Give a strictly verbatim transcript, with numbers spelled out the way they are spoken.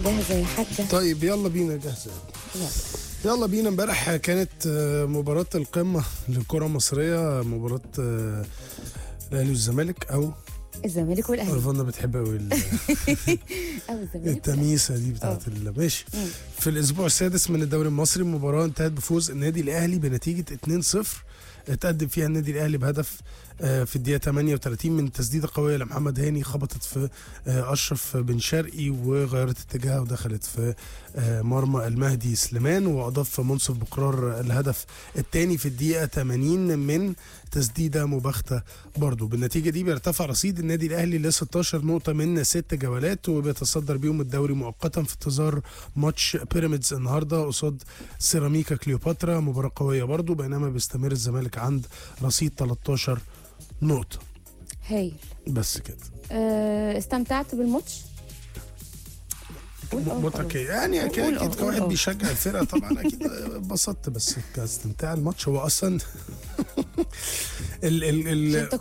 جاهزة يا حاجة؟ طيب يلا بينا. جاهزة؟ يلا. يلا بينا. امبارح كانت آه، مباراة القمة للكرة المصرية، مباراة آه، الأهلي والزمالك أو الزمالك والأهلي. رفضنا بتحب قوي ال- أو الزمالك التمييسة دي بتاعت آه. ال- ماشي. مم. في الأسبوع السادس من الدوري المصري، المباراة انتهت بفوز النادي الأهلي بنتيجة اتنين صفر. اتقدم فيها النادي الأهلي بهدف آه، في الدقيقة تمانية وتلاتين من تسديدة قوية لمحمد هاني، خبطت في آه، أشرف بن شرقي وغيرت اتجاهها ودخلت في آه، مرمى المهدي سليمان، وأضاف منصف بقرار الهدف الثاني في الدقيقة تمانين من تسديدة مباغتة. برضو بالنتيجة دي بيرتفع رصيد النادي الأهلي ل ستاشر نقطة من ست جولات، وبيتصدر بيهم الدوري مؤقتا في انتظار ماتش بيراميدز النهارده قصاد سيراميكا كليوباترا، مباراة قوية برضو، بينما بيستمر الزمالك عند رصيد تلتاشر نقطة. هايل. بس كده. أه استمتعت بالماتش؟ قول آه متك خلاص. يعني اكيد قول اكيد آه، كواحد قول آه. بيشجع الفرقه طبعا اكيد اتبسطت، بس كاستمتاع الماتش هو اصلا ال ال عشان ال انت